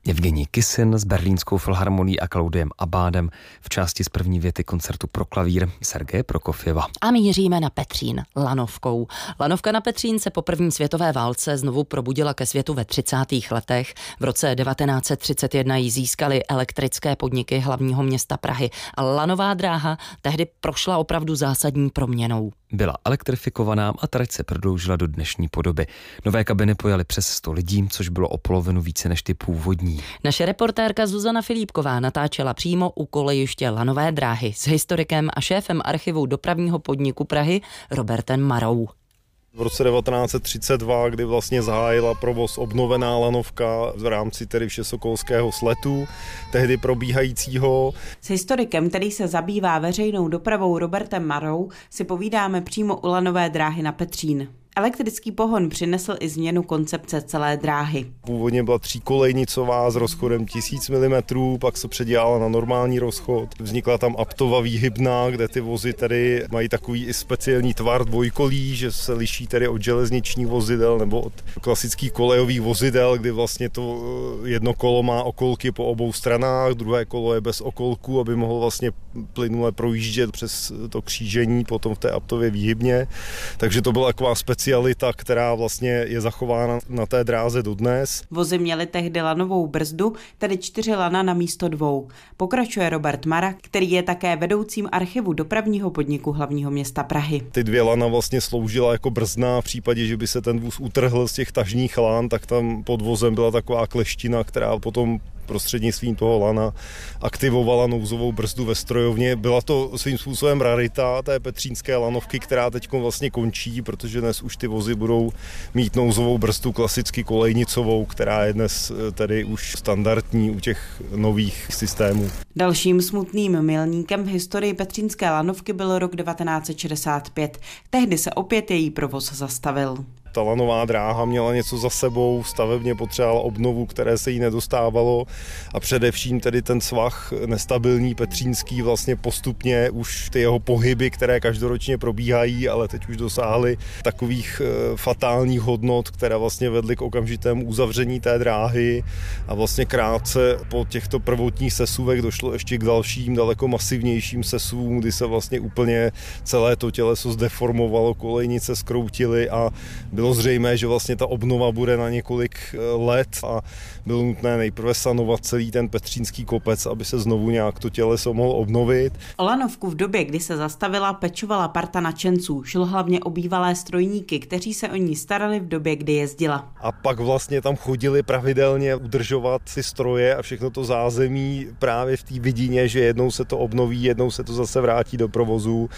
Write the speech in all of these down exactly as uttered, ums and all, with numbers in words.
Evgenij Kissin s Berlínskou filharmonií a Claudiem Abádem v části z první věty koncertu pro klavír Sergeje Prokofjeva. A míříme na Petřín lanovkou. Lanovka na Petřín se po první světové válce znovu probudila ke světu ve třicátých letech. V roce devatenáct set třicet jedna ji získaly elektrické podniky hlavního města Prahy a lanová dráha tehdy prošla opravdu zásadní proměnou. Byla elektrifikovaná a trať se prodloužila do dnešní podoby. Nové kabiny pojaly přes sto lidí, což bylo o polovinu více než ty původní. Naše reportérka Zuzana Filipková natáčela přímo u kolejiště lanové dráhy s historikem a šéfem archivu dopravního podniku Prahy Robertem Marou. V roce devatenáct set třicet dva, kdy vlastně zahájila provoz obnovená lanovka v rámci tedy Všesokolského sletu, tehdy probíhajícího. S historikem, který se zabývá veřejnou dopravou Robertem Marou, si povídáme přímo u lanové dráhy na Petřín. Elektrický pohon přinesl i změnu koncepce celé dráhy. Původně byla tříkolejnicová s rozchodem tisíc milimetrů, pak se předělala na normální rozchod. Vznikla tam Aptova výhybná, kde ty vozy tedy mají takový i speciální tvar dvojkolí, že se liší tedy od železničních vozidel nebo od klasických kolejových vozidel, kdy vlastně to jedno kolo má okolky po obou stranách, druhé kolo je bez okolků, aby mohlo vlastně plynule projíždět přes to křížení potom v té Aptově výhybně. Takže to byla taková speciální specialita, která vlastně je zachována na té dráze dodnes. Vozy měly tehdy lanovou brzdu, tedy čtyři lana na místo dvou. Pokračuje Robert Mara, který je také vedoucím archivu dopravního podniku hlavního města Prahy. Ty dvě lana vlastně sloužila jako brzná v případě, že by se ten vůz utrhl z těch tažních lan, tak tam pod vozem byla taková kleština, která potom prostřednictvím toho lana aktivovala nouzovou brzdu ve strojovně. Byla to svým způsobem rarita té petřínské lanovky, která teď vlastně končí, protože dnes už ty vozy budou mít nouzovou brzdu klasicky kolejnicovou, která je dnes tedy už standardní u těch nových systémů. Dalším smutným milníkem v historii petřínské lanovky byl rok devatenáct set šedesát pět. Tehdy se opět její provoz zastavil. Ta lanová dráha měla něco za sebou, stavebně potřebovala obnovu, které se jí nedostávalo a především tedy ten svah nestabilní petřínský vlastně postupně už ty jeho pohyby, které každoročně probíhají, ale teď už dosáhly takových fatálních hodnot, které vlastně vedly k okamžitému uzavření té dráhy a vlastně krátce po těchto prvotních sesuvech došlo ještě k dalším daleko masivnějším sesuvům, kdy se vlastně úplně celé to těleso zdeformovalo, kolejnice zkroutily a bylo zřejmé, že vlastně ta obnova bude na několik let a bylo nutné nejprve sanovat celý ten petřínský kopec, aby se znovu nějak to těleso mohlo obnovit. O lanovku v době, kdy se zastavila, pečovala parta nadšenců. Šlo hlavně o bývalé strojníky, kteří se o ní starali v době, kdy jezdila. A pak vlastně tam chodili pravidelně udržovat ty stroje a všechno to zázemí právě v té vidině, že jednou se to obnoví, jednou se to zase vrátí do provozu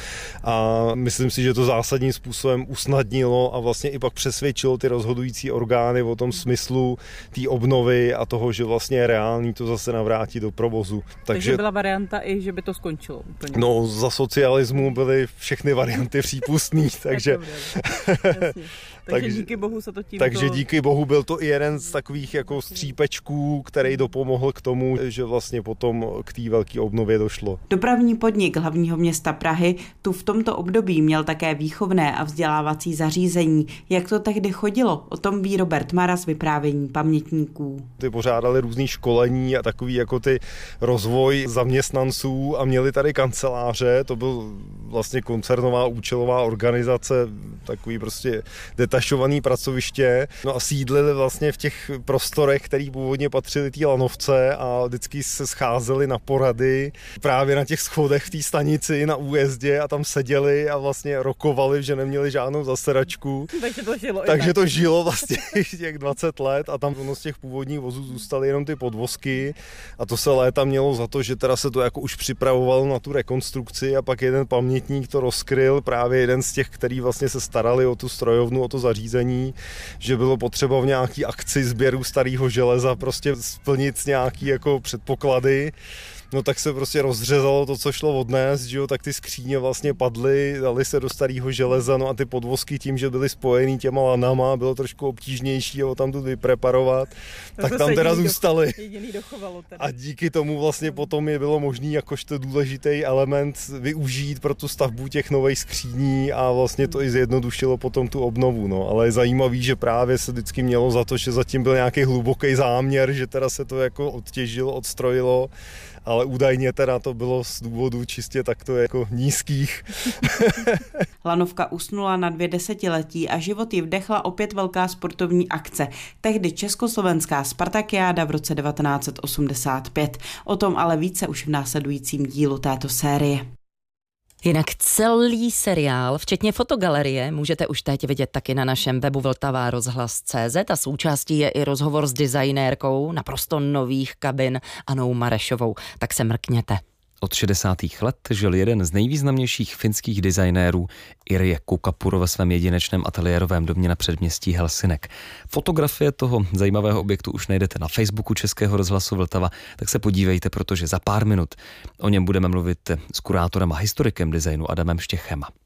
a myslím si, že to zásadním způsobem usnadnilo a vlastně i pak přesvědčilo ty rozhodující orgány o tom smyslu té obnovy a toho, že vlastně je reálný to zase navrátit do provozu. Takže, Takže byla varianta i, že by to skončilo úplně. No, za socialismu byly všechny varianty přípustné, takže... Takže díky bohu se to tím Takže to... díky bohu byl to i jeden z takových jako střípečků, který dopomohl k tomu, že vlastně potom k té velké obnově došlo. Dopravní podnik hlavního města Prahy tu v tomto období měl také výchovné a vzdělávací zařízení. Jak to tehdy chodilo? O tom ví Robert Mara z vyprávění pamětníků. Ty pořádali různý školení a takový jako ty rozvoj zaměstnanců a měli tady kanceláře, to byl vlastně koncernová účelová organizace, takový prostě detašovaný pracoviště. No a sídlili vlastně v těch prostorech, který původně patřily té lanovce a vždycky se scházeli na porady právě na těch schodech v té stanici na újezdě a tam seděli a vlastně rokovali, že neměli žádnou zasedačku. Takže to žilo. Takže to žilo vlastně těch dvacet let a tam z těch původních vozů zůstaly jenom ty podvozky a to se léta mělo za to, že teda se to jako už připravovalo na tu rekonstrukci a pak jeden pamětník to rozkryl, právě jeden z těch, který vlastně se starali o tu strojovnu, o to zařízení, že bylo potřeba v nějaký akci sběru starého železa prostě splnit nějaký jako předpoklady. no tak se prostě rozřezalo to, co šlo odnést, že jo, tak ty skříně vlastně padly, dali se do starého železa, no a ty podvozky tím, že byly spojený těma lanama, bylo trošku obtížnější ho tam tu vypreparovat, tak, tak tam teda zůstaly. A díky tomu vlastně potom je bylo možné jakožto důležitý element využít pro tu stavbu těch nových skříní a vlastně to i zjednodušilo potom tu obnovu, no, ale je zajímavý, že právě se vždycky mělo za to, že zatím byl nějaký hluboký záměr, že teda se to jako odtěžilo, odstrojilo, ale údajně teda to bylo z důvodu čistě takto jako nízkých. Lanovka usnula na dvě desetiletí a život ji vdechla opět velká sportovní akce. Tehdy československá Spartakiáda v roce devatenáct set osmdesát pět. O tom ale více už v následujícím dílu této série. Jinak celý seriál, včetně fotogalerie, můžete už teď vidět taky na našem webu vltava rozhlas tečka cé zet a součástí je i rozhovor s designérkou naprosto nových kabin Anou Marešovou. Tak se mrkněte. Od šedesátých let žil jeden z nejvýznamnějších finských designérů Irje Kukapuro ve svém jedinečném ateliérovém domě na předměstí Helsinek. Fotografie toho zajímavého objektu už najdete na Facebooku Českého rozhlasu Vltava, tak se podívejte, protože za pár minut o něm budeme mluvit s kurátorem a historikem designu Adamem Štěchem.